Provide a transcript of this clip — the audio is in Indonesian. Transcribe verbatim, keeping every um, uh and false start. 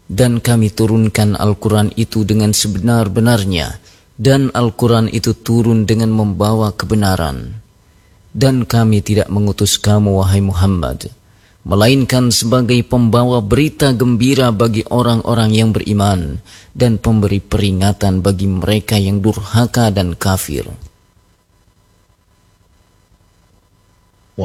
Dan kami turunkan Al-Quran itu dengan sebenar-benarnya, dan Al-Quran itu turun dengan membawa kebenaran. Dan kami tidak mengutus kamu, wahai Muhammad, melainkan sebagai pembawa berita gembira bagi orang-orang yang beriman dan pemberi peringatan bagi mereka yang durhaka dan kafir.